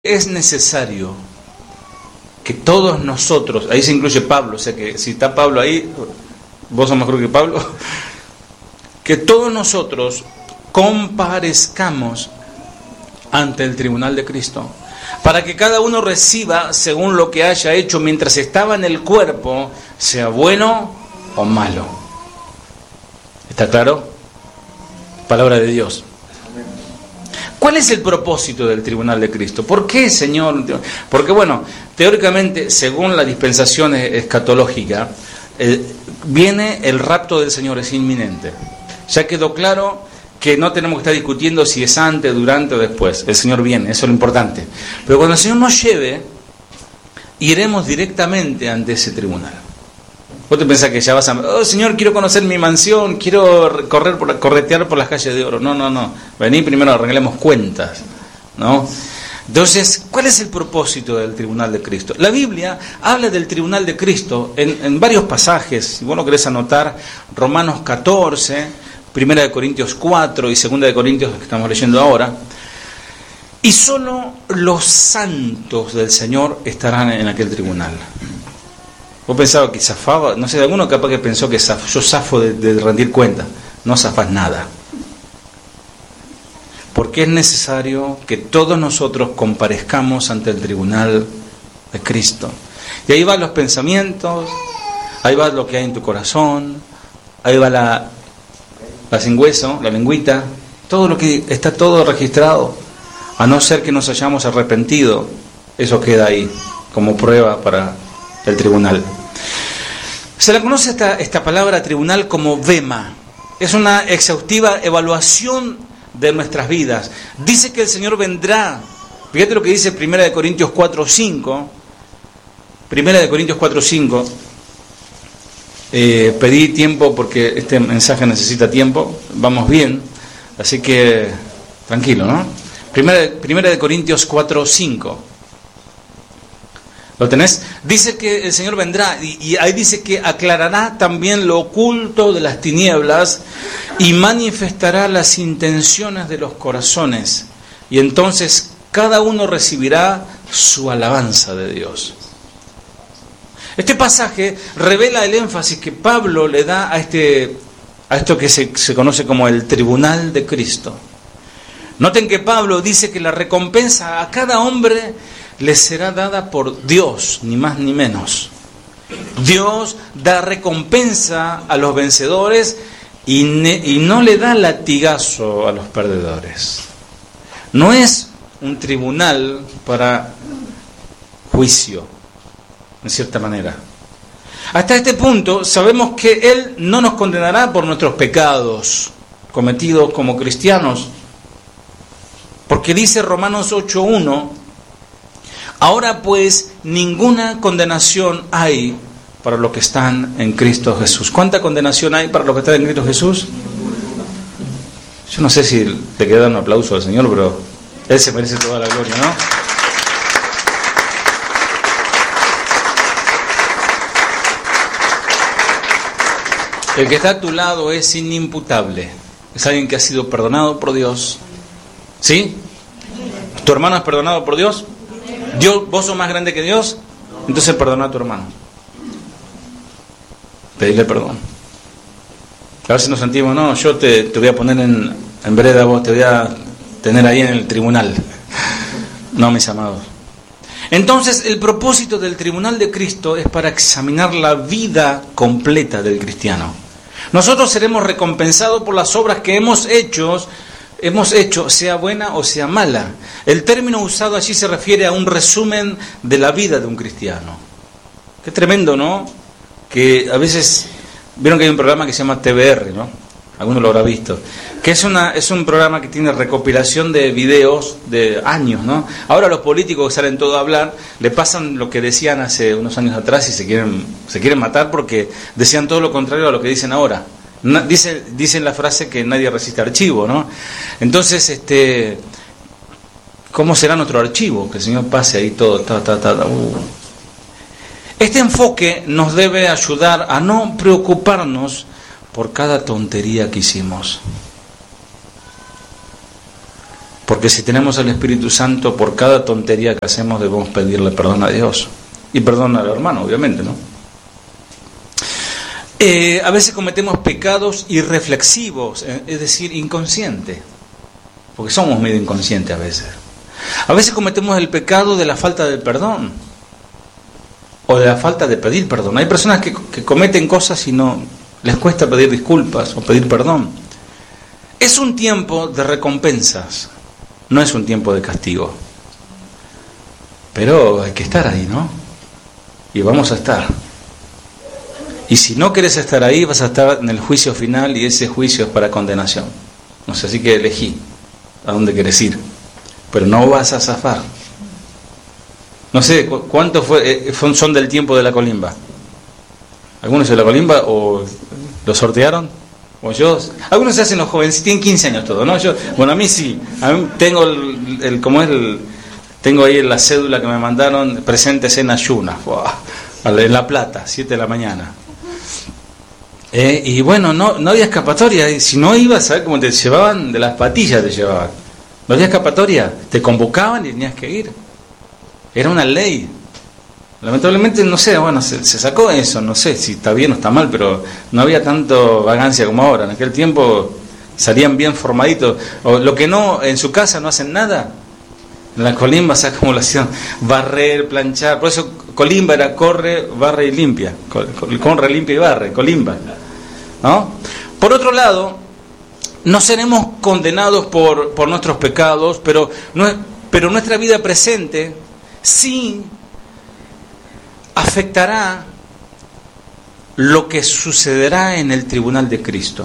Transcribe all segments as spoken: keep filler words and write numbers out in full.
Es necesario que todos nosotros, ahí se incluye Pablo, o sea que si está Pablo ahí, vos sos mejor que Pablo, que todos nosotros comparezcamos ante el tribunal de Cristo, para que cada uno reciba según lo que haya hecho mientras estaba en el cuerpo, sea bueno o malo. ¿Está claro? Palabra de Dios. ¿Cuál es el propósito del tribunal de Cristo? ¿Por qué, Señor? Porque, bueno, teóricamente, según la dispensación escatológica, eh, viene el rapto del Señor, es inminente. Ya quedó claro que no tenemos que estar discutiendo si es antes, durante o después. El Señor viene, eso es lo importante. Pero cuando el Señor nos lleve, iremos directamente ante ese tribunal. Vos te pensás que ya vas a... Oh, Señor, quiero conocer mi mansión, quiero correr por, corretear por las calles de oro. No, no, no. Vení primero, arreglemos cuentas, ¿no? Entonces, ¿cuál es el propósito del tribunal de Cristo? La Biblia habla del tribunal de Cristo en, en varios pasajes. Si vos lo querés anotar, Romanos catorce, Primera de Corintios cuatro y Segunda de Corintios, que estamos leyendo ahora. Y solo los santos del Señor estarán en aquel tribunal. Vos pensabas que zafaba, no sé, alguno capaz que pensó que zafo, yo zafo de, de rendir cuenta. No zafas nada. Porque es necesario que todos nosotros comparezcamos ante el tribunal de Cristo. Y ahí van los pensamientos, ahí va lo que hay en tu corazón, ahí va la, la sin hueso, la lengüita, todo lo que está todo registrado. A no ser que nos hayamos arrepentido, eso queda ahí como prueba para el tribunal. Se la conoce esta, esta palabra tribunal como vema. Es una exhaustiva evaluación de nuestras vidas. Dice que el Señor vendrá. Fíjate lo que dice Primera de Corintios cuatro cinco. Primera de Corintios cuatro cinco. Eh, pedí tiempo porque este mensaje necesita tiempo. Vamos bien. Así que tranquilo, ¿no? Primera, Primera de Corintios cuatro cinco. ¿Lo tenés? Dice que el Señor vendrá y, y ahí dice que aclarará también lo oculto de las tinieblas y manifestará las intenciones de los corazones. Y entonces cada uno recibirá su alabanza de Dios. Este pasaje revela el énfasis que Pablo le da a, este, a esto que se, se conoce como el tribunal de Cristo. Noten que Pablo dice que la recompensa a cada hombre le será dada por Dios, ni más ni menos. Dios da recompensa a los vencedores y, ne, y no le da latigazo a los perdedores. No es un tribunal para juicio, en cierta manera. Hasta este punto sabemos que Él no nos condenará por nuestros pecados cometidos como cristianos, porque dice Romanos ocho uno, ahora pues ninguna condenación hay para los que están en Cristo Jesús. ¿Cuánta condenación hay para los que están en Cristo Jesús? Yo no sé si te queda un aplauso al Señor, pero Él se merece toda la gloria, ¿no? El que está a tu lado es inimputable. Es alguien que ha sido perdonado por Dios. ¿Sí? ¿Tu hermano es perdonado por Dios? Dios, ¿vos sos más grande que Dios? Entonces perdona a tu hermano. Pedirle perdón. A ver si nos sentimos, no, yo te, te voy a poner en, en vereda, vos te voy a tener ahí en el tribunal. No, mis amados. Entonces, el propósito del tribunal de Cristo es para examinar la vida completa del cristiano. Nosotros seremos recompensados por las obras que hemos hecho, hemos hecho, sea buena o sea mala. El término usado allí se refiere a un resumen de la vida de un cristiano. Qué tremendo, ¿no? Que a veces, vieron que hay un programa que se llama T V R, ¿no? Alguno lo habrá visto. Que es, una, es un programa que tiene recopilación de videos de años, ¿no? Ahora los políticos que salen todo a hablar, le pasan lo que decían hace unos años atrás y se quieren, se quieren matar porque decían todo lo contrario a lo que dicen ahora. Dice, dicen la frase que nadie resiste archivo, ¿no? Entonces, este, ¿cómo será nuestro archivo? Que el Señor pase ahí todo. Ta, ta, ta, ta, uh. Este enfoque nos debe ayudar a no preocuparnos por cada tontería que hicimos. Porque si tenemos el Espíritu Santo, por cada tontería que hacemos debemos pedirle perdón a Dios. Y perdón al hermano, obviamente, ¿no? Eh, a veces cometemos pecados irreflexivos, eh, es decir, inconscientes. Porque somos medio inconscientes a veces. A veces cometemos el pecado de la falta de perdón. O de la falta de pedir perdón. Hay personas que, que cometen cosas y no les cuesta pedir disculpas o pedir perdón. Es un tiempo de recompensas, no es un tiempo de castigo. Pero hay que estar ahí, ¿no? Y vamos a estar. Y si no querés estar ahí, vas a estar en el juicio final, y ese juicio es para condenación. No sé, así que elegí a dónde querés ir. Pero no vas a zafar. No sé, ¿cuántos fue, eh, son del tiempo de la colimba? ¿Algunos de la colimba o lo sortearon? ¿O yo? Algunos se hacen los jóvenes, tienen quince años todos, ¿no? Yo, bueno, a mí sí. A mí tengo el, el como es el, tengo ahí la cédula que me mandaron, presentes en ayunas, en La Plata, siete de la mañana. Eh, y bueno, no, no había escapatoria. Y si no ibas, ¿sabes cómo te llevaban? De las patillas te llevaban. No había escapatoria. Te convocaban y tenías que ir. Era una ley. Lamentablemente, no sé, bueno, se, se sacó eso. No sé si está bien o está mal, pero no había tanto vagancia como ahora. En aquel tiempo salían bien formaditos. O lo que no, en su casa no hacen nada. En la colimba, ¿sabes cómo lo hacían? Barrer, planchar. Por eso colimba era corre, barre y limpia. Corre, limpia y barre, colimba, ¿no? Por otro lado, no seremos condenados por, por nuestros pecados, pero, no, pero nuestra vida presente sí afectará lo que sucederá en el tribunal de Cristo.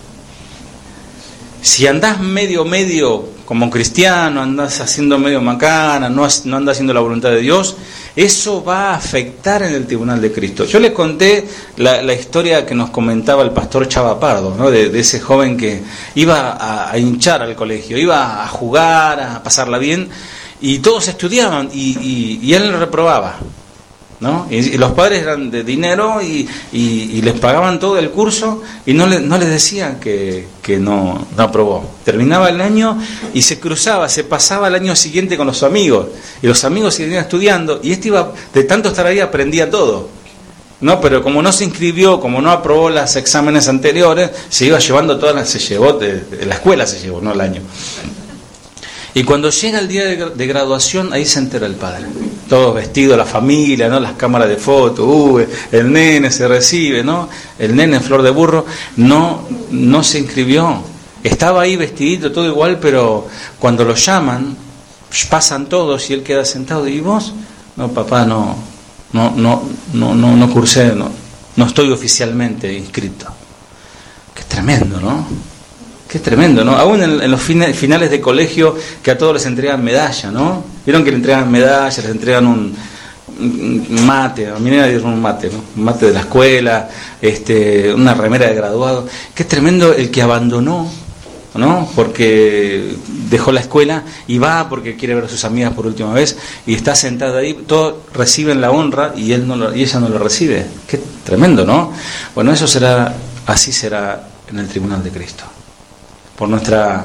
Si andás medio medio como cristiano, andás haciendo medio macana, no, no andás haciendo la voluntad de Dios, eso va a afectar en el tribunal de Cristo. Yo les conté la, la historia que nos comentaba el pastor Chava Pardo, ¿no? de, de ese joven que iba a, a hinchar al colegio, iba a jugar, a pasarla bien, y todos estudiaban, y, y, y él reprobaba, ¿no? Y, y los padres eran de dinero y, y, y les pagaban todo el curso y no le, no les decían que, que no, no aprobó. Terminaba el año y se cruzaba, se pasaba el año siguiente con los amigos, y los amigos seguían estudiando, y este iba, de tanto estar ahí, aprendía todo, ¿no? Pero como no se inscribió, como no aprobó los exámenes anteriores, se iba llevando todas las, se llevó de, de la escuela, se llevó, no el año. Y cuando llega el día de, de graduación, ahí se entera el padre. Todos vestidos, la familia, ¿no? Las cámaras de fotos, uh, el nene se recibe, ¿no? El nene en flor de burro, no, no se inscribió. Estaba ahí vestidito, todo igual, pero cuando lo llaman, pasan todos y él queda sentado. ¿Y vos? No, papá, no, no, no, no, no, no cursé, no, no estoy oficialmente inscrito. Qué tremendo, ¿no? Qué tremendo, ¿no? Aún en, en los fine, finales de colegio, que a todos les entregan medalla, ¿no? Vieron que le entregan medallas, les entregan un, un mate, a mí me dieron un mate, ¿no? Un mate de la escuela, este, una remera de graduado. Qué tremendo el que abandonó, ¿no? Porque dejó la escuela y va porque quiere ver a sus amigas por última vez y está sentada ahí, todos reciben la honra y él no lo, y ella no lo recibe. Qué tremendo, ¿no? Bueno, eso será, así será en el tribunal de Cristo. Por nuestra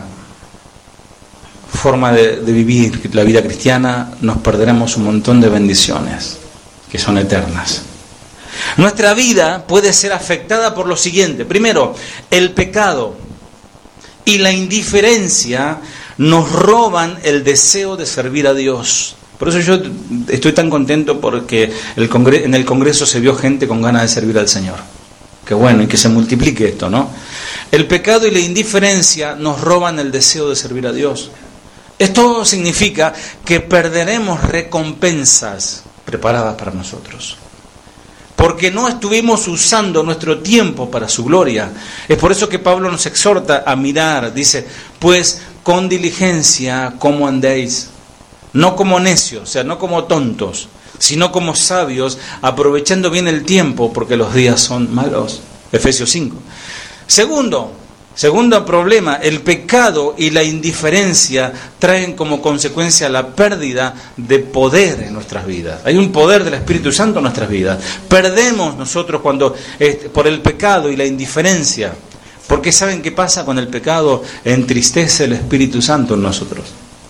forma de, de vivir la vida cristiana, nos perderemos un montón de bendiciones que son eternas. Nuestra vida puede ser afectada por lo siguiente. Primero, el pecado y la indiferencia nos roban el deseo de servir a Dios. Por eso yo estoy tan contento, porque el congreso, en el Congreso se vio gente con ganas de servir al Señor. Qué bueno, y que se multiplique esto, ¿no? El pecado y la indiferencia nos roban el deseo de servir a Dios. Esto significa que perderemos recompensas preparadas para nosotros, porque no estuvimos usando nuestro tiempo para su gloria. Es por eso que Pablo nos exhorta a mirar, dice, pues con diligencia como andéis, no como necios, o sea, no como tontos, sino como sabios, aprovechando bien el tiempo, porque los días son malos. Efesios cinco. Segundo, segundo problema, el pecado y la indiferencia traen como consecuencia la pérdida de poder en nuestras vidas. Hay un poder del Espíritu Santo en nuestras vidas. Perdemos nosotros cuando, este, por el pecado y la indiferencia, Porque ¿saben qué pasa con el pecado? Entristece el Espíritu Santo en nosotros.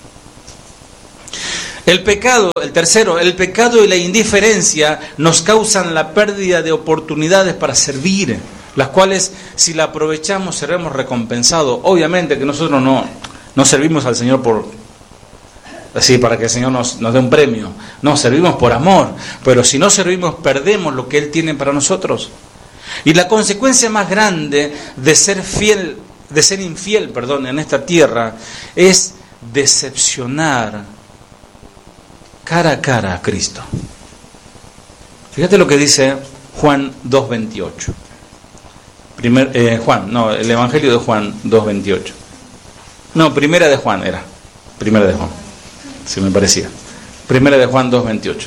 El pecado, el tercero, el pecado y la indiferencia nos causan la pérdida de oportunidades para servir, las cuales si la aprovechamos seremos recompensados. Obviamente que nosotros no, no servimos al Señor por así para que el Señor nos, nos dé un premio. No, servimos por amor, pero si no servimos perdemos lo que Él tiene para nosotros. Y la consecuencia más grande de ser fiel, de ser infiel, perdón, en esta tierra es decepcionar cara a cara a Cristo. Fíjate lo que dice Juan dos veintiocho. Primer, eh, Juan, no, el Evangelio de Juan dos veintiocho. No, primera de Juan era. Primera de Juan, si me parecía. Primera de Juan dos veintiocho.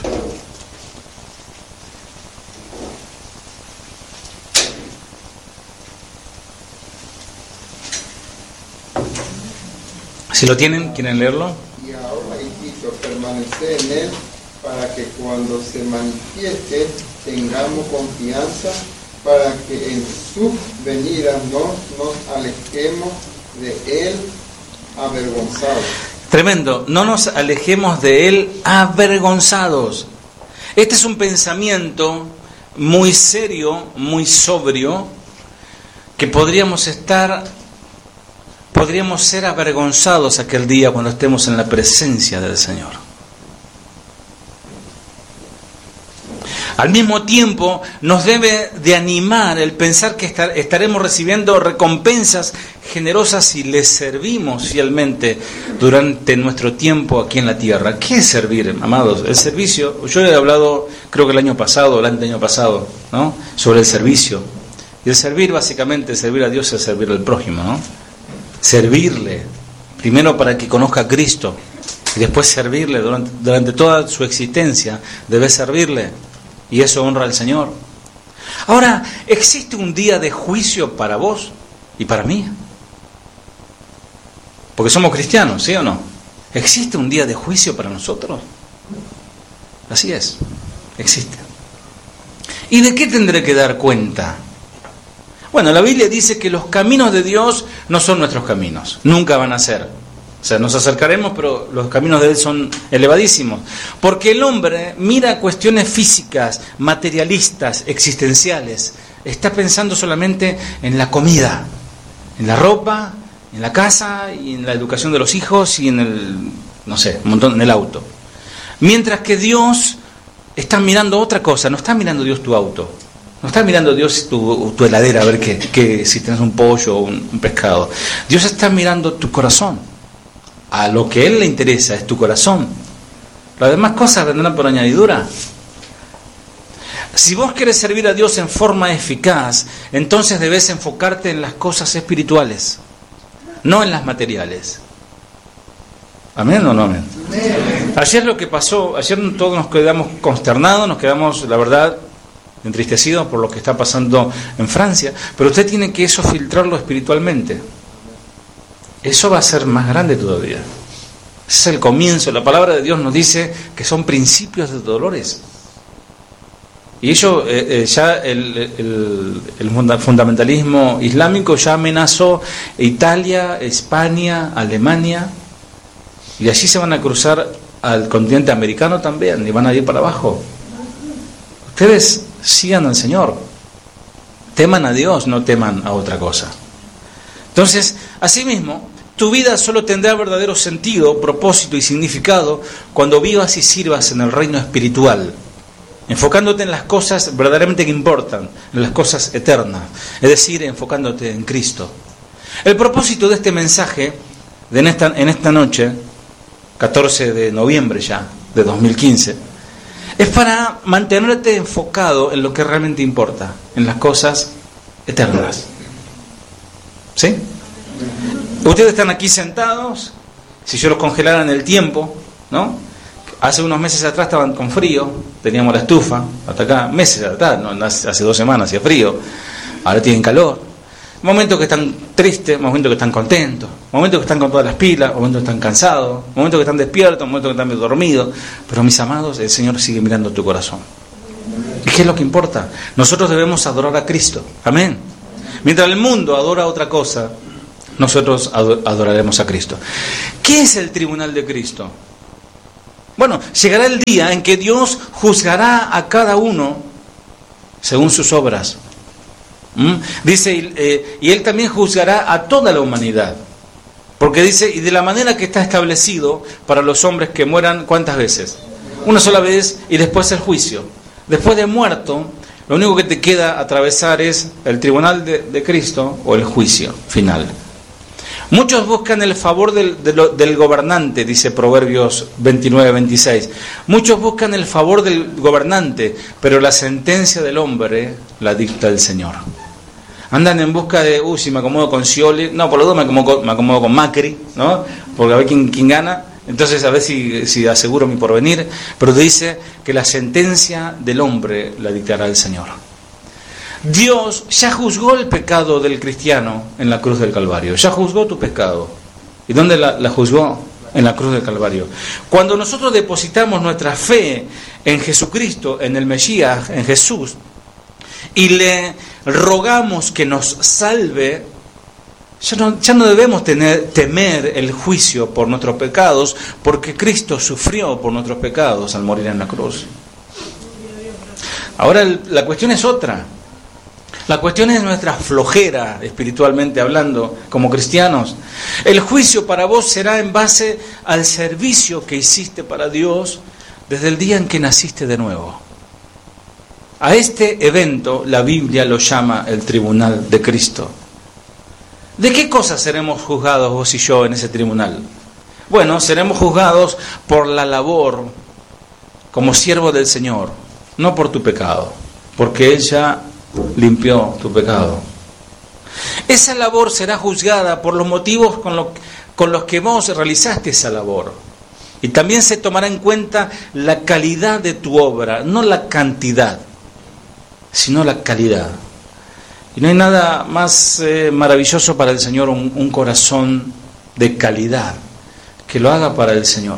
Si lo tienen, ¿quieren leerlo? Y ahora, hijito, permanece en él para que cuando se manifieste tengamos confianza, para que en su venida no nos alejemos de él avergonzados. Tremendo, no nos alejemos de él avergonzados. Este es un pensamiento muy serio, muy sobrio, que podríamos estar, podríamos ser avergonzados aquel día cuando estemos en la presencia del Señor. Al mismo tiempo, nos debe de animar el pensar que estar, estaremos recibiendo recompensas generosas si les servimos fielmente durante nuestro tiempo aquí en la tierra. ¿Qué es servir, amados? El servicio, yo he hablado, creo que el año pasado, el año pasado, ¿no?, sobre el servicio. Y el servir, básicamente, servir a Dios es servir al prójimo, ¿no? Servirle, primero para que conozca a Cristo, y después servirle durante, durante toda su existencia, debe servirle. Y eso honra al Señor. Ahora, ¿existe un día de juicio para vos y para mí? Porque somos cristianos, ¿sí o no? ¿Existe un día de juicio para nosotros? Así es, existe. ¿Y de qué tendré que dar cuenta? Bueno, la Biblia dice que los caminos de Dios no son nuestros caminos, nunca van a ser. O sea, nos acercaremos, pero los caminos de Él son elevadísimos. Porque el hombre mira cuestiones físicas, materialistas, existenciales. Está pensando solamente en la comida, en la ropa, en la casa, y en la educación de los hijos, y en el, no sé, un montón, en el auto. Mientras que Dios está mirando otra cosa. No está mirando Dios tu auto. No está mirando Dios tu, tu heladera, a ver qué, qué, si tienes un pollo o un, un pescado. Dios está mirando tu corazón. A lo que Él le interesa es tu corazón. Las demás cosas vendrán por añadidura. Si vos querés servir a Dios en forma eficaz, entonces debes enfocarte en las cosas espirituales, no en las materiales. ¿Amén o no amén? Amén. Ayer lo que pasó, ayer todos nos quedamos consternados, nos quedamos, la verdad, entristecidos por lo que está pasando en Francia, pero usted tiene que eso filtrarlo espiritualmente. Eso va a ser más grande todavía. Ese es el comienzo. La palabra de Dios nos dice que son principios de dolores. Y ello, eh, eh, ya el, el, el fundamentalismo islámico ya amenazó Italia, España, Alemania. Y allí se van a cruzar al continente americano también y van a ir para abajo. Ustedes sigan al Señor. Teman a Dios, no teman a otra cosa. Entonces, asimismo, tu vida solo tendrá verdadero sentido, propósito y significado cuando vivas y sirvas en el reino espiritual, enfocándote en las cosas verdaderamente que importan, en las cosas eternas, es decir, enfocándote en Cristo. El propósito de este mensaje, de en, esta, en esta noche, catorce de noviembre ya, de dos mil quince, es para mantenerte enfocado en lo que realmente importa, en las cosas eternas. ¿Sí? Ustedes están aquí sentados, si yo los congelara en el tiempo, ¿no? Hace unos meses atrás estaban con frío, teníamos la estufa, hasta acá, meses atrás, ¿no? Hace dos semanas hacía frío, ahora tienen calor. Momentos que están tristes, momentos que están contentos, momentos que están con todas las pilas, momentos que están cansados, momentos que están despiertos, momentos que están medio dormidos. Pero mis amados, el Señor sigue mirando tu corazón. ¿Y qué es lo que importa? Nosotros debemos adorar a Cristo. Amén. Mientras el mundo adora otra cosa, nosotros adoraremos a Cristo. ¿Qué es el tribunal de Cristo? Bueno, llegará el día en que Dios juzgará a cada uno según sus obras. ¿Mm? Dice, eh, y Él también juzgará a toda la humanidad. Porque dice, y de la manera que está establecido para los hombres que mueran, ¿cuántas veces? Una sola vez, y después el juicio. Después de muerto, lo único que te queda atravesar es el tribunal de, de Cristo o el juicio final. Muchos buscan el favor del, de lo, del gobernante, dice Proverbios veintinueve, veintiséis. Muchos buscan el favor del gobernante, pero la sentencia del hombre la dicta el Señor. Andan en busca de, uy, si me acomodo con Scioli, no, por lo dos me acomodo, me acomodo con Macri, ¿no? Porque a ver quién, quién gana, entonces a ver si, si aseguro mi porvenir. Pero dice que la sentencia del hombre la dictará el Señor. Dios ya juzgó el pecado del cristiano en la cruz del Calvario. Ya juzgó tu pecado. ¿Y dónde la, la juzgó? En la cruz del Calvario. Cuando nosotros depositamos nuestra fe en Jesucristo, en el Mesías, en Jesús, y le rogamos que nos salve, ya no, ya no debemos tener, temer el juicio por nuestros pecados, porque Cristo sufrió por nuestros pecados al morir en la cruz. Ahora la cuestión es otra. La cuestión es nuestra flojera, espiritualmente hablando, como cristianos. El juicio para vos será en base al servicio que hiciste para Dios desde el día en que naciste de nuevo. A este evento la Biblia lo llama el tribunal de Cristo. ¿De qué cosas seremos juzgados vos y yo en ese tribunal? Bueno, seremos juzgados por la labor como siervo del Señor, no por tu pecado, porque Él ya limpió tu pecado. Esa labor será juzgada por los motivos con, lo, con los que vos realizaste esa labor. Y también se tomará en cuenta la calidad de tu obra, no la cantidad, sino la calidad. Y no hay nada más eh, maravilloso para el Señor un, un corazón de calidad, que lo haga para el Señor,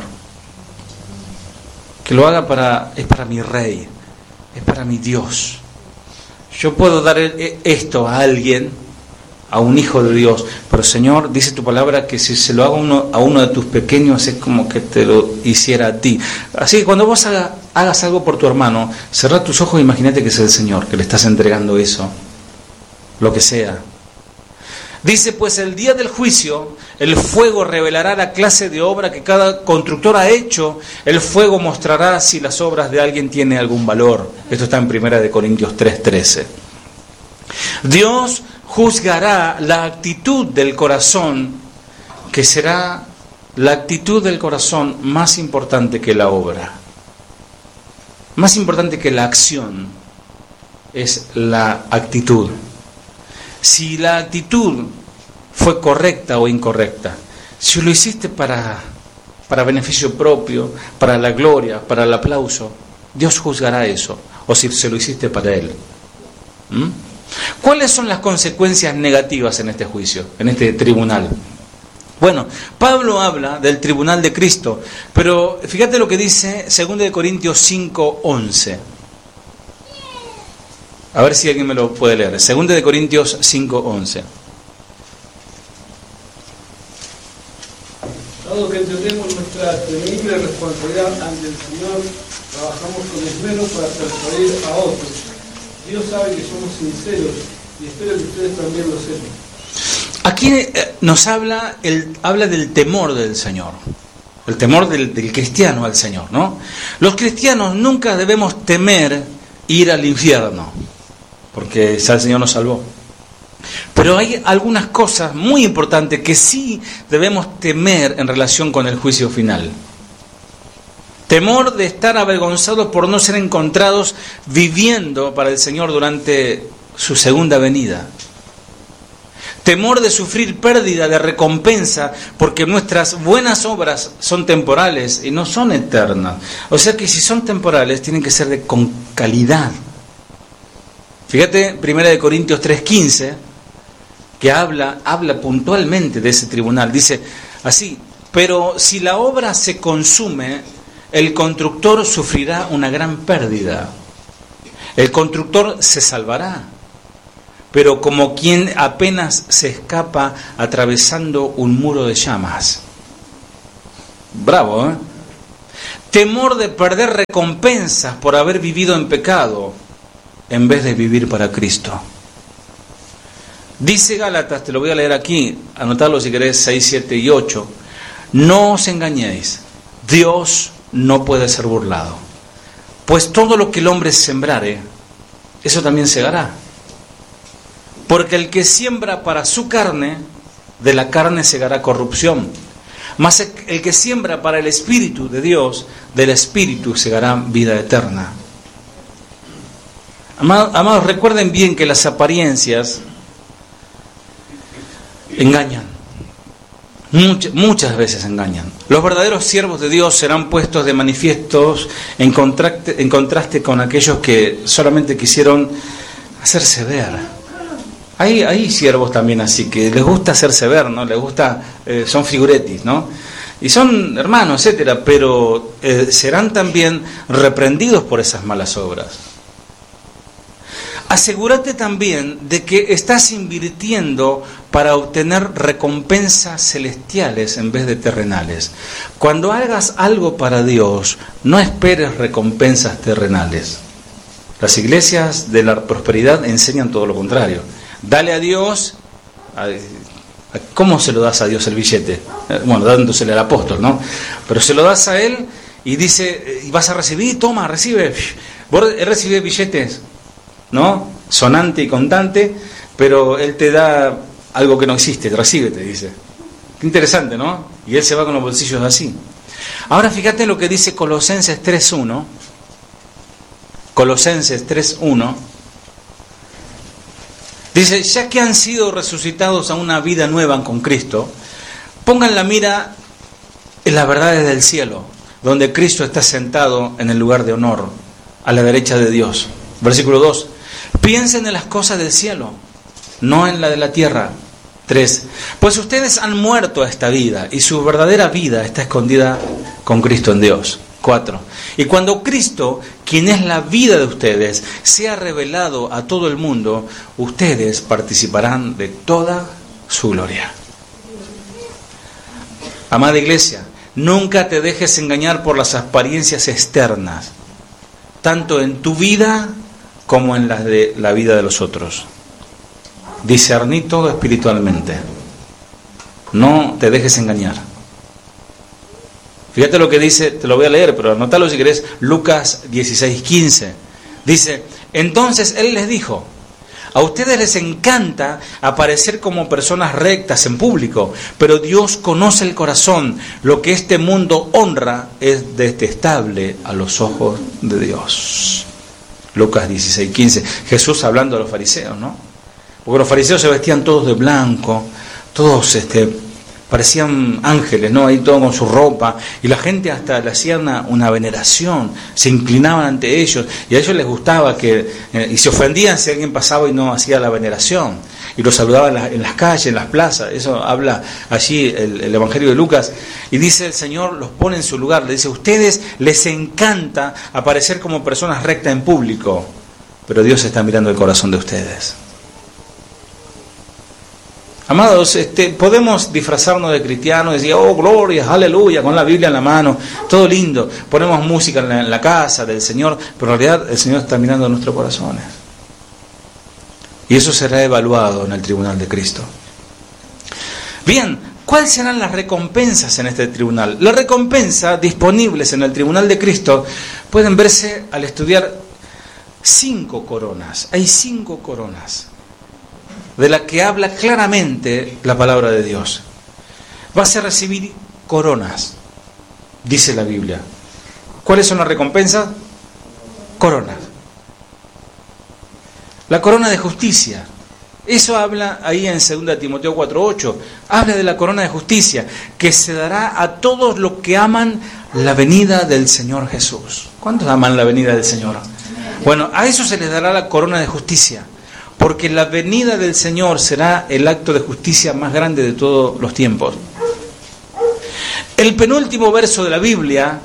que lo haga para, es para mi Rey, es para mi Dios. Yo puedo dar esto a alguien, a un hijo de Dios, pero Señor, dice tu palabra que si se lo hago uno, a uno de tus pequeños es como que te lo hiciera a ti. Así que cuando vos haga, hagas algo por tu hermano, cerrá tus ojos e imagínate que es el Señor, que le estás entregando eso, lo que sea. Dice, pues el día del juicio, el fuego revelará la clase de obra que cada constructor ha hecho. El fuego mostrará si las obras de alguien tienen algún valor. Esto está en primera de Corintios tres, trece. Dios juzgará la actitud del corazón, que será la actitud del corazón más importante que la obra. Más importante que la acción es la actitud. Si la actitud fue correcta o incorrecta, si lo hiciste para, para beneficio propio, para la gloria, para el aplauso, Dios juzgará eso, o si se lo hiciste para Él. ¿Mm? ¿Cuáles son las consecuencias negativas en este juicio, en este tribunal? Bueno, Pablo habla del tribunal de Cristo, pero fíjate lo que dice segunda de Corintios cinco, once. A ver si alguien me lo puede leer. segunda de Corintios cinco, once. Dado que entendemos nuestra temible responsabilidad ante el Señor, trabajamos con esmero para persuadir a otros. Dios sabe que somos sinceros y espero que ustedes también lo sepan. Aquí nos habla, el, habla del temor del Señor. El temor del, del cristiano al Señor, ¿no? Los cristianos nunca debemos temer ir al infierno, porque ya el Señor nos salvó. Pero hay algunas cosas muy importantes que sí debemos temer en relación con el juicio final. Temor de estar avergonzados por no ser encontrados viviendo para el Señor durante su segunda venida. Temor de sufrir pérdida de recompensa porque nuestras buenas obras son temporales y no son eternas. O sea que si son temporales tienen que ser de, con calidad. Fíjate, primera de Corintios tres, quince, que habla, habla puntualmente de ese tribunal. Dice así, pero si la obra se consume, el constructor sufrirá una gran pérdida. El constructor se salvará, pero como quien apenas se escapa atravesando un muro de llamas. Bravo, ¿eh? Temor de perder recompensas por haber vivido en pecado en vez de vivir para Cristo. Dice Gálatas, te lo voy a leer aquí, anotarlo si querés, seis, siete y ocho. No os engañéis, Dios no puede ser burlado, pues todo lo que el hombre sembrare, eso también segará. Porque el que siembra para su carne, de la carne segará corrupción. Mas el que siembra para el Espíritu de Dios, del Espíritu segará vida eterna. Amados, amados, recuerden bien que las apariencias engañan. Muchas, muchas veces engañan. Los verdaderos siervos de Dios serán puestos de manifiestos en contraste, en contraste con aquellos que solamente quisieron hacerse ver. Hay, hay siervos también así, que les gusta hacerse ver, ¿no? Les gusta, eh, son figuretis, ¿no? Y son hermanos, etcétera, pero eh, serán también reprendidos por esas malas obras. Asegúrate también de que estás invirtiendo para obtener recompensas celestiales en vez de terrenales. Cuando hagas algo para Dios, no esperes recompensas terrenales. Las iglesias de la prosperidad enseñan todo lo contrario. Dale a Dios, ¿cómo se lo das a Dios el billete? Bueno, dándosele al apóstol, ¿no? Pero se lo das a él y dice, y vas a recibir, toma, recibe. Vos recibís billetes, ¿no? Sonante y contante, pero él te da algo que no existe, recibe, te dice. Qué interesante, ¿no? Y él se va con los bolsillos así. Ahora fíjate lo que dice Colosenses tres uno. Colosenses tres uno. Dice, ya que han sido resucitados a una vida nueva con Cristo, pongan la mira en las verdades del cielo, donde Cristo está sentado en el lugar de honor, a la derecha de Dios. Versículo dos. Piensen en las cosas del cielo, no en la de la tierra. tres. Pues ustedes han muerto a esta vida y su verdadera vida está escondida con Cristo en Dios. cuatro. Y cuando Cristo, quien es la vida de ustedes, sea revelado a todo el mundo, ustedes participarán de toda su gloria. Amada iglesia, nunca te dejes engañar por las apariencias externas, tanto en tu vida como en la de la vida de los otros. Discerní todo espiritualmente. No te dejes engañar. Fíjate lo que dice, te lo voy a leer, pero anótalo si querés, Lucas dieciséis quince. Dice, entonces él les dijo, a ustedes les encanta aparecer como personas rectas en público, pero Dios conoce el corazón. Lo que este mundo honra es detestable a los ojos de Dios. Lucas dieciséis quince. Jesús hablando a los fariseos, ¿no? Porque los fariseos se vestían todos de blanco, todos este, parecían ángeles, ¿no? Ahí todo con su ropa, y la gente hasta le hacía una, una veneración, se inclinaban ante ellos, y a ellos les gustaba que, eh, y se ofendían si alguien pasaba y no hacía la veneración, y los saludaban en, la, en las calles, en las plazas. Eso habla allí el, el Evangelio de Lucas, y dice el Señor, los pone en su lugar, le dice, a ustedes les encanta aparecer como personas rectas en público, pero Dios está mirando el corazón de ustedes. Amados, este, podemos disfrazarnos de cristianos y decir, oh, gloria, aleluya, con la Biblia en la mano, todo lindo. Ponemos música en la, en la casa del Señor, pero en realidad el Señor está mirando nuestros corazones. Y eso será evaluado en el tribunal de Cristo. Bien, ¿cuáles serán las recompensas en este tribunal? Las recompensas disponibles en el tribunal de Cristo pueden verse al estudiar cinco coronas. Hay cinco coronas de la que habla claramente la palabra de Dios. Vas a recibir coronas, dice la Biblia. ¿Cuáles son las recompensas? Coronas. La corona de justicia. Eso habla ahí en segunda Timoteo cuatro ocho. Habla de la corona de justicia que se dará a todos los que aman la venida del Señor Jesús. ¿Cuántos aman la venida del Señor? Bueno, a eso se les dará la corona de justicia. Porque la venida del Señor será el acto de justicia más grande de todos los tiempos. El penúltimo verso de la Biblia,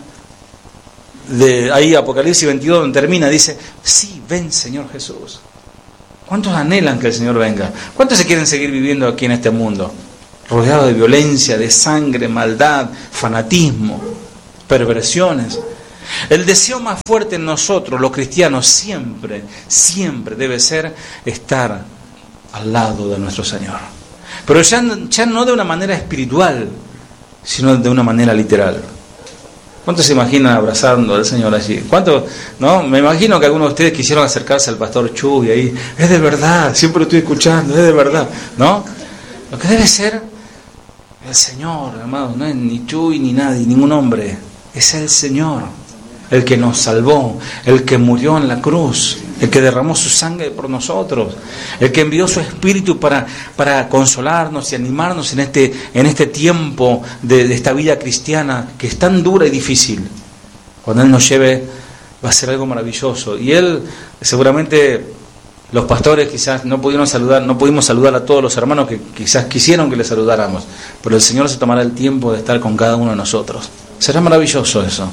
de ahí Apocalipsis veintidós, donde termina, dice, sí, ven Señor Jesús. ¿Cuántos anhelan que el Señor venga? ¿Cuántos se quieren seguir viviendo aquí en este mundo? Rodeado de violencia, de sangre, maldad, fanatismo, perversiones. El deseo más fuerte en nosotros, los cristianos, siempre, siempre debe ser estar al lado de nuestro Señor. Pero ya, ya no de una manera espiritual, sino de una manera literal. ¿Cuántos se imaginan abrazando al Señor allí? ¿Cuántos? ¿No? Me imagino que algunos de ustedes quisieron acercarse al pastor Chu y ahí, es de verdad, siempre lo estoy escuchando, es de verdad, ¿no? Lo que debe ser el Señor, hermano, no es ni Chuy ni nadie, ningún hombre, es el Señor, el que nos salvó, el que murió en la cruz, el que derramó su sangre por nosotros, el que envió su Espíritu para, para consolarnos y animarnos en este, en este tiempo de, de esta vida cristiana que es tan dura y difícil. Cuando Él nos lleve va a ser algo maravilloso. Y Él, seguramente, los pastores quizás no pudieron saludar, no pudimos saludar a todos los hermanos que quizás quisieron que les saludáramos, pero el Señor se tomará el tiempo de estar con cada uno de nosotros. Será maravilloso eso.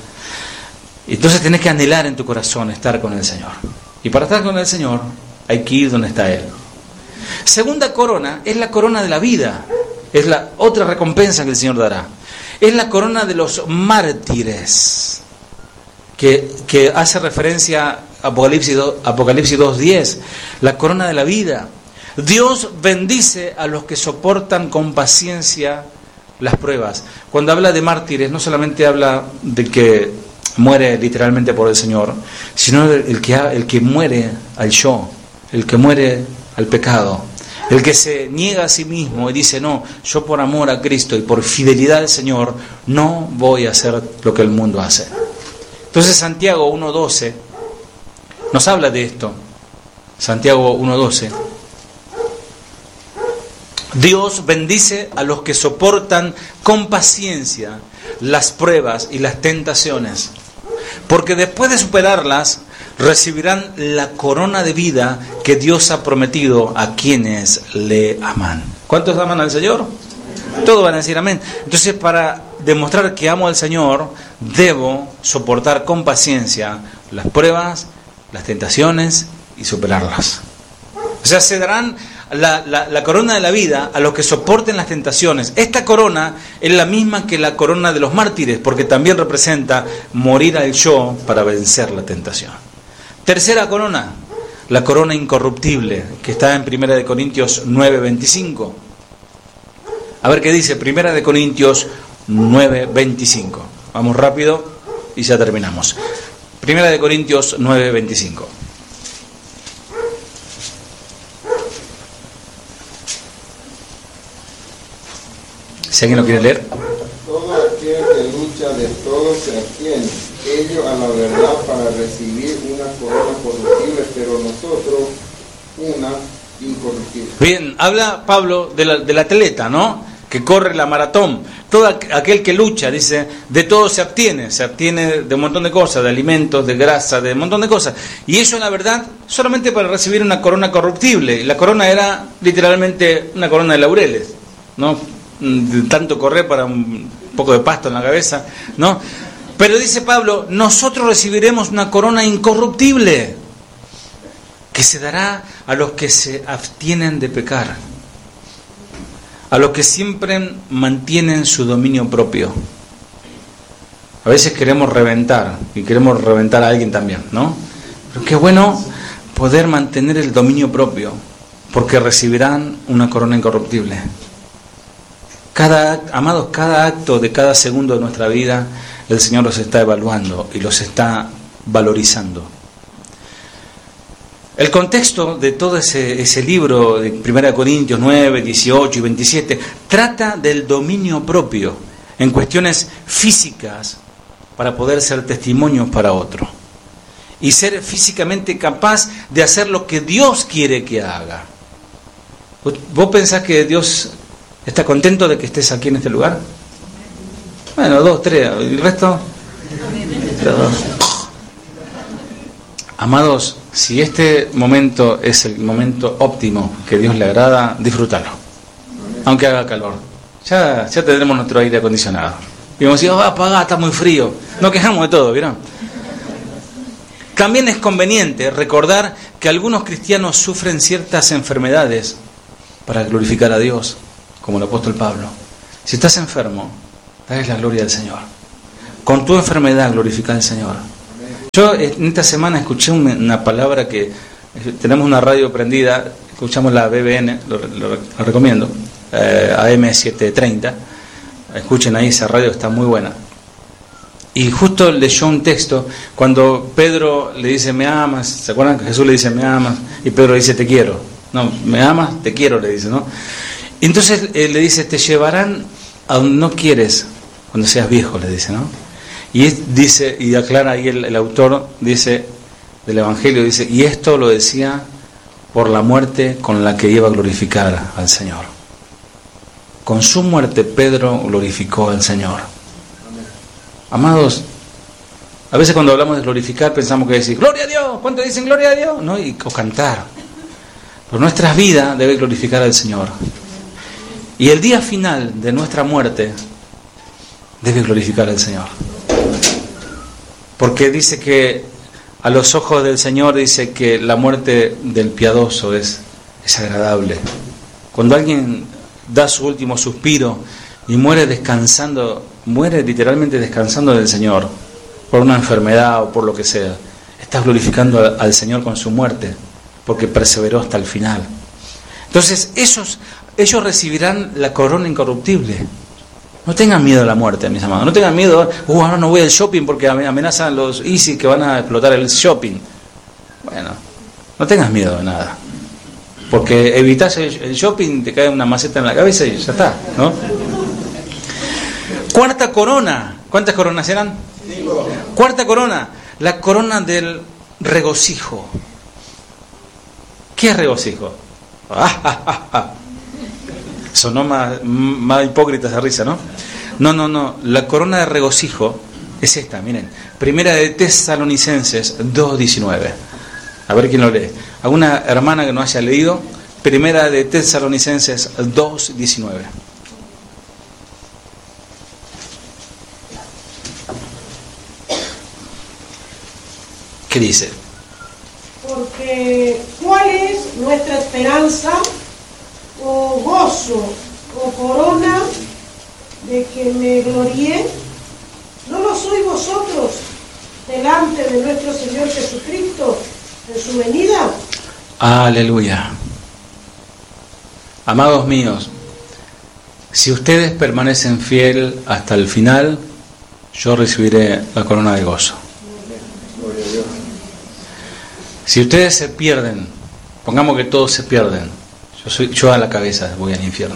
Entonces tenés que anhelar en tu corazón estar con el Señor. Y para estar con el Señor hay que ir donde está Él. Segunda corona es la corona de la vida. Es la otra recompensa que el Señor dará. Es la corona de los mártires, que, que hace referencia a Apocalipsis dos diez. La corona de la vida. Dios bendice a los que soportan con paciencia las pruebas. Cuando habla de mártires, no solamente habla de que muere literalmente por el Señor, sino el que, el que muere al yo, el que muere al pecado, el que se niega a sí mismo y dice, no, yo por amor a Cristo y por fidelidad al Señor no voy a hacer lo que el mundo hace. Entonces Santiago uno doce nos habla de esto. Santiago uno doce. Dios bendice a los que soportan con paciencia las pruebas y las tentaciones, porque después de superarlas recibirán la corona de vida que Dios ha prometido a quienes le aman. ¿Cuántos aman al Señor? Todos van a decir amén. Entonces, para demostrar que amo al Señor, debo soportar con paciencia las pruebas, las tentaciones y superarlas. O sea, se darán La, la, la corona de la vida a los que soporten las tentaciones. Esta corona es la misma que la corona de los mártires, porque también representa morir al yo para vencer la tentación. Tercera corona, la corona incorruptible, que está en Primera de Corintios nueve veinticinco. A ver qué dice Primera de Corintios nueve veinticinco. Vamos rápido y ya terminamos. Primera de Corintios nueve veinticinco. Si alguien lo quiere leer. Todo aquel que lucha de todo se abstiene, ello a la verdad para recibir una corona corruptible, pero nosotros una incorruptible. Bien, habla Pablo de la, del atleta, ¿no? Que corre la maratón. Todo aquel que lucha, dice, de todo se abstiene. Se abstiene de un montón de cosas, de alimentos, de grasa, de un montón de cosas. Y eso, la verdad, solamente para recibir una corona corruptible. Y la corona era literalmente una corona de laureles, ¿no? De tanto correr para un poco de pasto en la cabeza, ¿no? Pero dice Pablo, nosotros recibiremos una corona incorruptible que se dará a los que se abstienen de pecar, a los que siempre mantienen su dominio propio. A veces queremos reventar, y queremos reventar a alguien también, ¿no? Pero qué bueno poder mantener el dominio propio, porque recibirán una corona incorruptible. Cada, amados, cada acto de cada segundo de nuestra vida, el Señor los está evaluando y los está valorizando. El contexto de todo ese, ese libro de Primera de Corintios nueve, dieciocho y veintisiete trata del dominio propio en cuestiones físicas para poder ser testimonios para otro y ser físicamente capaz de hacer lo que Dios quiere que haga. ¿Vos pensás que Dios está contento de que estés aquí en este lugar? Bueno, dos, tres, ¿y el resto? Dos. Amados, si este momento es el momento óptimo que Dios le agrada, disfrútalo, aunque haga calor. Ya, ya tendremos nuestro aire acondicionado. Y vamos a decir, oh, apaga, está muy frío. Nos quejamos de todo, ¿vieron? También es conveniente recordar que algunos cristianos sufren ciertas enfermedades para glorificar a Dios, como el apóstol Pablo. Si estás enfermo, dale la gloria al Señor. Con tu enfermedad glorifica al Señor. Yo en esta semana escuché una palabra que tenemos una radio prendida, escuchamos la B B N, lo, lo, lo recomiendo, eh, A M setecientos treinta, escuchen ahí esa radio, está muy buena. Y justo leyó un texto cuando Pedro le dice me amas, ¿se acuerdan que Jesús le dice me amas? Y Pedro le dice te quiero. No, me amas, te quiero, le dice, ¿no? Y entonces eh, le dice, te llevarán a donde no quieres cuando seas viejo, le dice, ¿no? Y es, dice, y aclara ahí el, el autor, dice, del Evangelio, dice, y esto lo decía por la muerte con la que iba a glorificar al Señor. Con su muerte Pedro glorificó al Señor. Amados, a veces cuando hablamos de glorificar pensamos que decir, gloria a Dios, ¿cuántos dicen gloria a Dios? ¿No? Y, o cantar. Pero nuestra vida debe glorificar al Señor. Y el día final de nuestra muerte debe glorificar al Señor. Porque dice que a los ojos del Señor dice que la muerte del piadoso es, es agradable. Cuando alguien da su último suspiro y muere descansando, muere literalmente descansando del Señor, por una enfermedad o por lo que sea, estás glorificando al Señor con su muerte, porque perseveró hasta el final. Entonces esos, ellos recibirán la corona incorruptible. No tengan miedo a la muerte, mis amados. No tengan miedo, uh, ahora no voy al shopping porque amenazan los ISIS que van a explotar el shopping. Bueno, no tengas miedo de nada. Porque evitas el, el shopping, te cae una maceta en la cabeza y ya está, ¿no? Cuarta corona. ¿Cuántas coronas eran? Cinco. Cuarta corona. La corona del regocijo. ¿Qué es regocijo? Ah, ah, ah, ah. Sonó más, más hipócrita esa risa, ¿no? No, no, no. La corona de regocijo es esta, miren. Primera de Tesalonicenses dos diecinueve. A ver quién lo lee. ¿Alguna hermana que no haya leído? Primera de Tesalonicenses dos diecinueve. ¿Qué dice? Porque ¿cuál es nuestra esperanza o gozo o corona de que me gloríe? ¿No lo sois vosotros delante de nuestro Señor Jesucristo en su venida? Aleluya. Amados míos, si ustedes permanecen fiel hasta el final, yo recibiré la corona de gozo. Si ustedes se pierden, pongamos que todos se pierden, yo, soy, yo a la cabeza voy al infierno.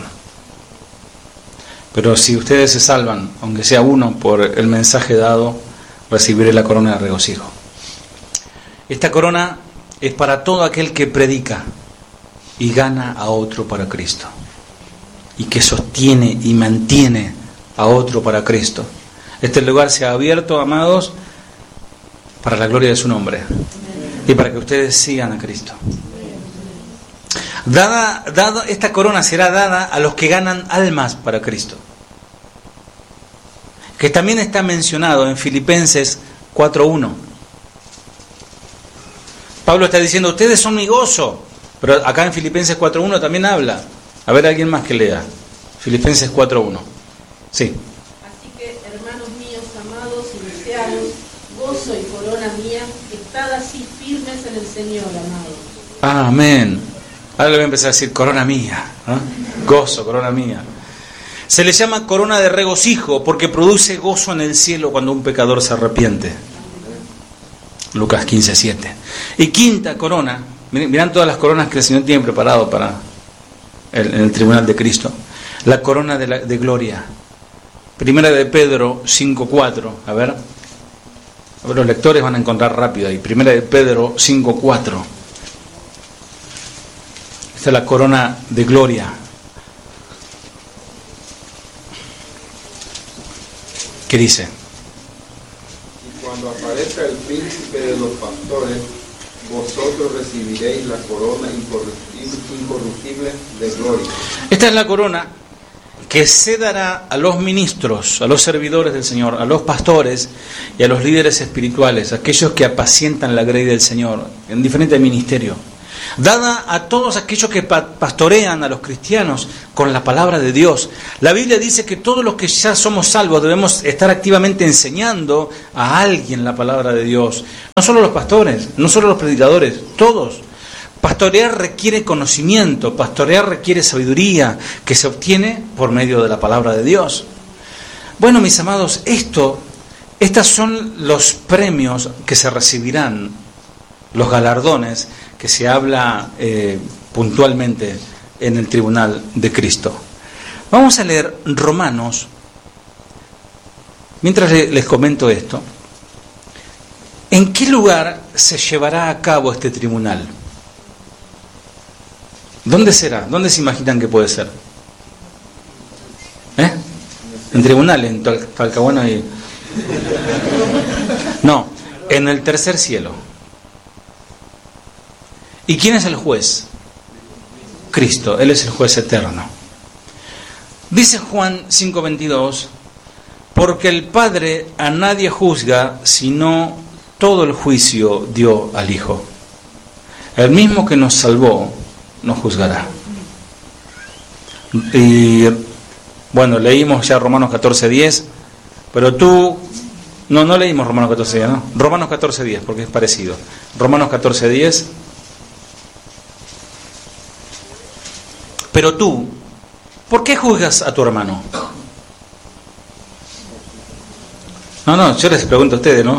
Pero si ustedes se salvan, aunque sea uno por el mensaje dado, recibiré la corona de regocijo. Esta corona es para todo aquel que predica y gana a otro para Cristo, y que sostiene y mantiene a otro para Cristo. Este lugar se ha abierto, amados, para la gloria de su nombre y para que ustedes sigan a Cristo. Dada, dada, esta corona será dada a los que ganan almas para Cristo, que también está mencionado en Filipenses cuatro uno. Pablo está diciendo, ustedes son mi gozo, pero acá en Filipenses cuatro uno también habla. A ver, alguien más que lea Filipenses cuatro uno. Sí. Así que, hermanos míos, amados y deseados, gozo y corona mía, estad así firmes en el Señor, amados. Amén. Ahora le voy a empezar a decir corona mía, ¿no? Gozo, corona mía. Se le llama corona de regocijo porque produce gozo en el cielo cuando un pecador se arrepiente. Lucas quince siete. Y quinta corona, miren, miren todas las coronas que el Señor tiene preparado para el, en el tribunal de Cristo. La corona de, la, de gloria. Primera de Pedro cinco cuatro. A ver. A ver, los lectores van a encontrar rápido ahí. Primera de Pedro cinco cuatro. Esta es la corona de gloria. ¿Qué dice? Y cuando aparezca el príncipe de los pastores, vosotros recibiréis la corona incorruptible de gloria. Esta es la corona que se dará a los ministros, a los servidores del Señor, a los pastores y a los líderes espirituales, aquellos que apacientan la grey del Señor en diferentes ministerios, dada a todos aquellos que pastorean a los cristianos con la palabra de Dios. La Biblia dice que todos los que ya somos salvos debemos estar activamente enseñando a alguien la palabra de Dios. No solo los pastores, no solo los predicadores, todos. Pastorear requiere conocimiento, pastorear requiere sabiduría que se obtiene por medio de la palabra de Dios. Bueno, mis amados, esto, estos son los premios que se recibirán, los galardones que se habla eh, puntualmente en el tribunal de Cristo. Vamos a leer Romanos, mientras les comento esto. ¿En qué lugar se llevará a cabo este tribunal? ¿Dónde será? ¿Dónde se imaginan que puede ser? ¿Eh? En tribunal, en Talcahuano y... No, en el tercer cielo. ¿Y quién es el juez? Cristo, Él es el juez eterno. Dice Juan cinco veintidós, porque el Padre a nadie juzga, sino todo el juicio dio al Hijo. El mismo que nos salvó, nos juzgará. Y bueno, leímos ya Romanos catorce diez, pero tú, no, no leímos Romanos catorce diez, ¿no? Romanos catorce diez, porque es parecido. Romanos catorce diez. Pero tú, ¿por qué juzgas a tu hermano? No, no, yo les pregunto a ustedes, ¿no?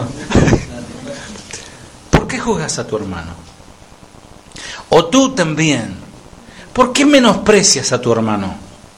¿Por qué juzgas a tu hermano? O tú también, ¿por qué menosprecias a tu hermano?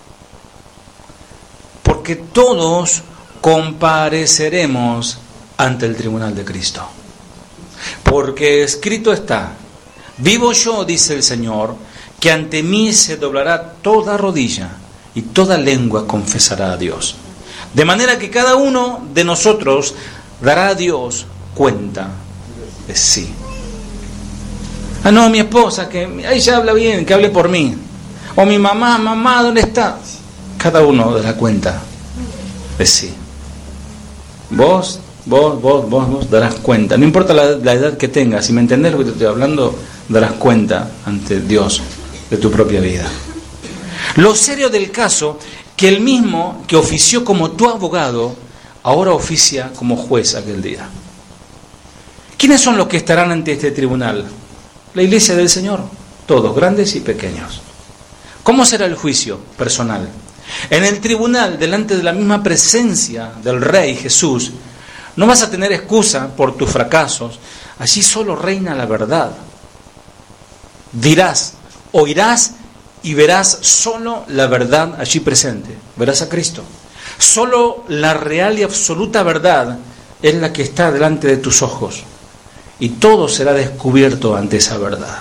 Porque todos compareceremos ante el tribunal de Cristo. Porque escrito está, vivo yo, dice el Señor, que ante mí se doblará toda rodilla y toda lengua confesará a Dios. De manera que cada uno de nosotros dará a Dios cuenta de sí. Ah, no, mi esposa, que ella habla bien, que hable por mí. O mi mamá, mamá, ¿dónde está? Cada uno dará cuenta de sí. Vos, vos, vos, vos, vos darás cuenta. No importa la, la edad que tengas, si me entendés lo que te estoy hablando, darás cuenta ante Dios de tu propia vida. Lo serio del caso, que el mismo que ofició como tu abogado, ahora oficia como juez aquel día. ¿Quiénes son los que estarán ante este tribunal? La iglesia del Señor, todos, grandes y pequeños. ¿Cómo será el juicio personal? En el tribunal, delante de la misma presencia del Rey Jesús, no vas a tener excusa por tus fracasos. Allí solo reina la verdad. Dirás, oirás y verás solo la verdad allí presente. Verás a Cristo. Solo la real y absoluta verdad es la que está delante de tus ojos. Y todo será descubierto ante esa verdad.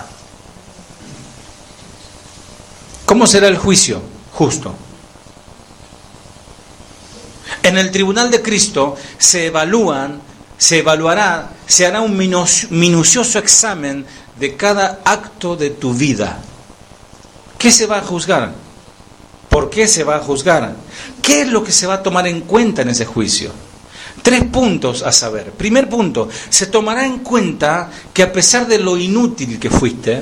¿Cómo será el juicio justo? En el tribunal de Cristo se evalúan, se evaluará, se hará un minucioso examen de cada acto de tu vida. ¿Qué se va a juzgar? ¿Por qué se va a juzgar? ¿Qué es lo que se va a tomar en cuenta en ese juicio? Tres puntos a saber. Primer punto, se tomará en cuenta que a pesar de lo inútil que fuiste,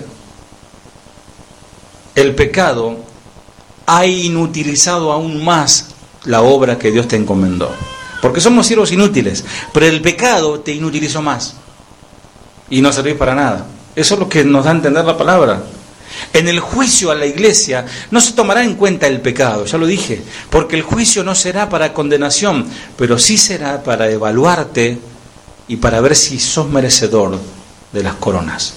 el pecado ha inutilizado aún más la obra que Dios te encomendó. Porque somos siervos inútiles, pero el pecado te inutilizó más y no servís para nada. Eso es lo que nos da a entender la palabra. En el juicio a la iglesia no se tomará en cuenta el pecado, ya lo dije, porque el juicio no será para condenación, pero sí será para evaluarte y para ver si sos merecedor de las coronas.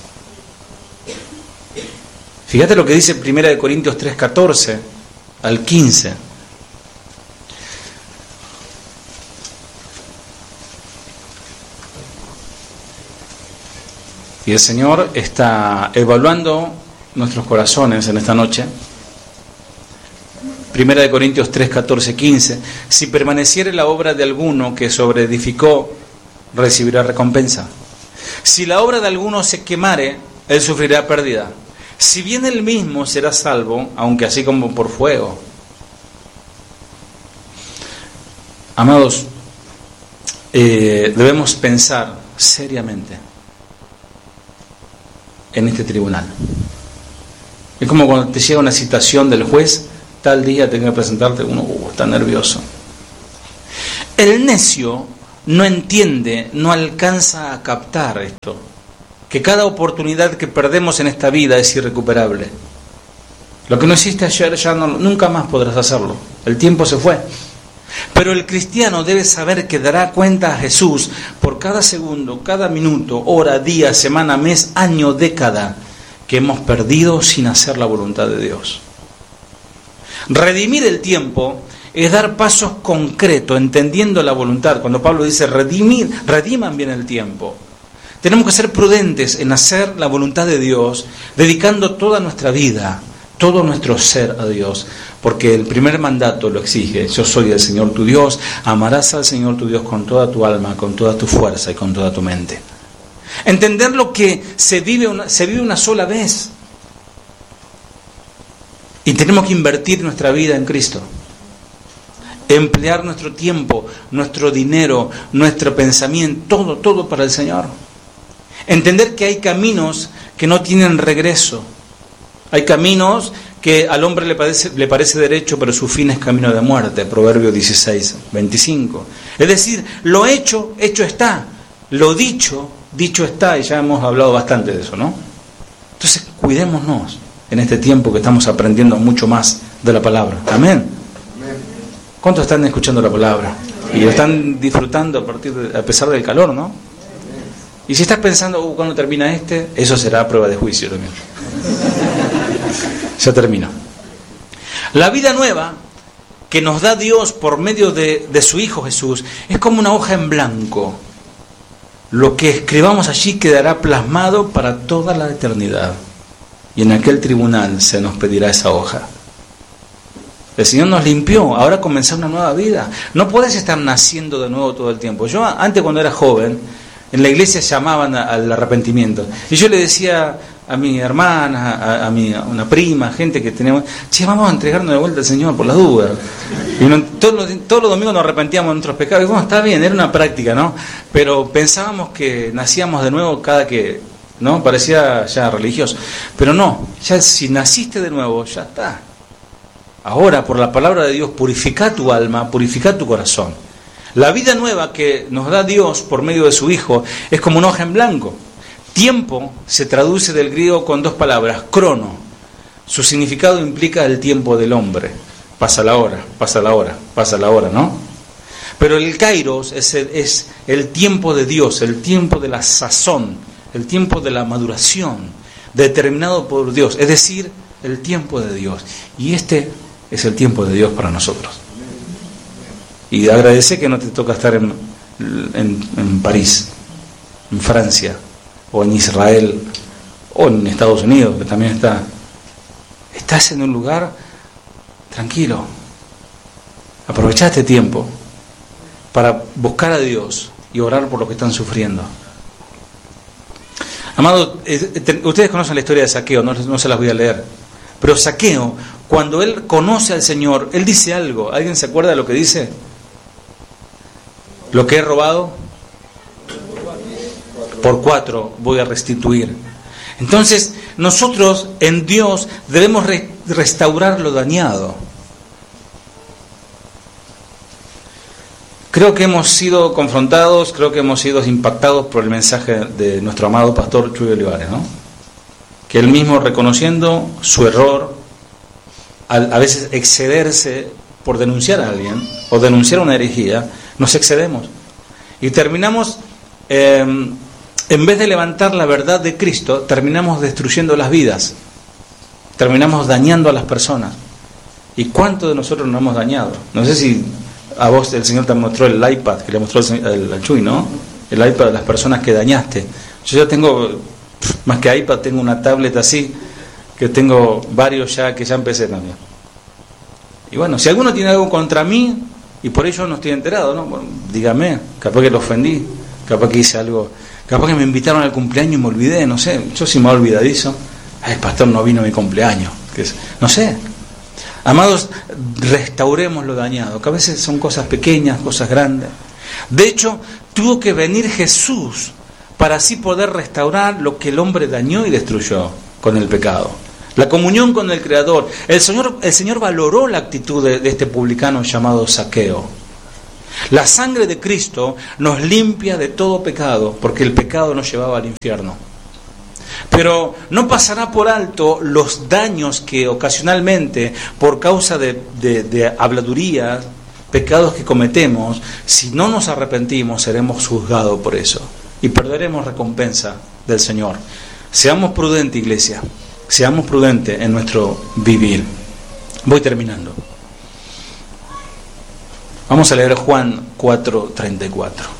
Fíjate lo que dice primera de Corintios tres, catorce al quince. Y el Señor está evaluando nuestros corazones en esta noche. Primera de Corintios tres, catorce, quince. Si permaneciere la obra de alguno que sobreedificó, recibirá recompensa. Si la obra de alguno se quemare, él sufrirá pérdida. Si bien él mismo será salvo, aunque así como por fuego. Amados, eh, debemos pensar seriamente en este tribunal. Es como cuando te llega una citación del juez, tal día tengo que presentarte, uno uh, está nervioso. El necio no entiende, no alcanza a captar esto, que cada oportunidad que perdemos en esta vida es irrecuperable. Lo que no hiciste ayer ya no, nunca más podrás hacerlo. El tiempo se fue. Pero el cristiano debe saber que dará cuenta a Jesús por cada segundo, cada minuto, hora, día, semana, mes, año, década que hemos perdido sin hacer la voluntad de Dios. Redimir el tiempo es dar pasos concretos, entendiendo la voluntad. Cuando Pablo dice redimir, rediman bien el tiempo. Tenemos que ser prudentes en hacer la voluntad de Dios, dedicando toda nuestra vida, todo nuestro ser a Dios, porque el primer mandato lo exige: yo soy el Señor tu Dios, amarás al Señor tu Dios con toda tu alma, con toda tu fuerza y con toda tu mente. Entender lo que se vive una, se vive una sola vez, y tenemos que invertir nuestra vida en Cristo, emplear nuestro tiempo, nuestro dinero, nuestro pensamiento, todo, todo para el Señor. Entender que hay caminos que no tienen regreso. Hay caminos que al hombre le parece, le parece derecho, pero su fin es camino de muerte. Proverbios dieciséis, veinticinco. Es decir, lo hecho, hecho está. Lo dicho, dicho está. Y ya hemos hablado bastante de eso, ¿no? Entonces, cuidémonos en este tiempo que estamos aprendiendo mucho más de la palabra. Amén. ¿Cuántos están escuchando la palabra? Y lo están disfrutando a, partir de, a pesar del calor, ¿no? Y si estás pensando, uh, ¿cuándo termina este? Eso será prueba de juicio también. Ya termino. La vida nueva que nos da Dios por medio de, de su Hijo Jesús es como una hoja en blanco. Lo que escribamos allí quedará plasmado para toda la eternidad. Y en aquel tribunal se nos pedirá esa hoja. El Señor nos limpió, ahora comenzó una nueva vida. No puedes estar naciendo de nuevo todo el tiempo. Yo antes, cuando era joven, en la iglesia llamaban al arrepentimiento. Y yo le decía a mi hermana, a, a, mi, a una prima, gente que teníamos, che, vamos a entregarnos de vuelta al Señor por las dudas. Y no, todos, los, todos los domingos nos arrepentíamos de nuestros pecados. Y bueno, está bien, era una práctica, ¿no? Pero pensábamos que nacíamos de nuevo cada que, ¿no? Parecía ya religioso. Pero no, ya si naciste de nuevo, ya está. Ahora, por la palabra de Dios, purifica tu alma, purifica tu corazón. La vida nueva que nos da Dios por medio de su Hijo es como una hoja en blanco. Tiempo se traduce del griego con dos palabras, crono. Su significado implica el tiempo del hombre. Pasa la hora, pasa la hora, pasa la hora, ¿no? Pero el kairos es el, es el tiempo de Dios, el tiempo de la sazón, el tiempo de la maduración, determinado por Dios, es decir, el tiempo de Dios. Y este es el tiempo de Dios para nosotros. Y agradece que no te toca estar en, en, en París, en Francia, o en Israel, o en Estados Unidos, que también está. Estás en un lugar tranquilo. Aprovecha este tiempo para buscar a Dios y orar por los que están sufriendo. Amados, ustedes conocen la historia de Zaqueo, no, no se las voy a leer. Pero Zaqueo, cuando él conoce al Señor, él dice algo. ¿Alguien se acuerda de lo que dice? Lo que he robado, por cuatro voy a restituir. Entonces, nosotros en Dios debemos re- restaurar lo dañado. Creo que hemos sido confrontados, creo que hemos sido impactados por el mensaje de nuestro amado pastor Chuy Olivares, ¿no? Que él mismo, reconociendo su error, al, a veces excederse por denunciar a alguien o denunciar una herejía, nos excedemos y terminamos, eh, en vez de levantar la verdad de Cristo, terminamos destruyendo las vidas, terminamos dañando a las personas. ¿Y cuántos de nosotros nos hemos dañado? No sé si a vos el Señor te mostró el iPad que le mostró el, el, el Chuy, ¿no? El iPad de las personas que dañaste. Yo ya tengo, más que iPad, tengo una tablet así, que tengo varios ya, que ya empecé también. Y bueno, si alguno tiene algo contra mí, y por ello no estoy enterado, ¿no? Bueno, dígame, capaz que lo ofendí, capaz que hice algo, capaz que me invitaron al cumpleaños y me olvidé, no sé, yo sí me he olvidadizo. Ay, el pastor no vino a mi cumpleaños, que es, no sé. Amados, restauremos lo dañado, que a veces son cosas pequeñas, cosas grandes. De hecho, tuvo que venir Jesús para así poder restaurar lo que el hombre dañó y destruyó con el pecado. La comunión con el Creador. El Señor, el Señor valoró la actitud de, de este publicano llamado Zaqueo. La sangre de Cristo nos limpia de todo pecado, porque el pecado nos llevaba al infierno. Pero no pasará por alto los daños que ocasionalmente, por causa de, de, de habladurías, pecados que cometemos, si no nos arrepentimos, seremos juzgados por eso y perderemos recompensa del Señor. Seamos prudentes, iglesia, seamos prudentes en nuestro vivir. Voy terminando. Vamos a leer Juan cuatro treinta y cuatro.